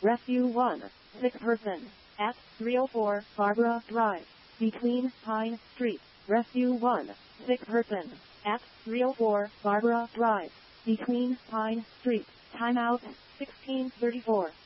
Rescue 1. Sick person. At 304 Barbara Drive. Between Pine Street. Rescue 1. Sick person. At 304 Barbara Drive. Between Pine Street. Timeout 1634.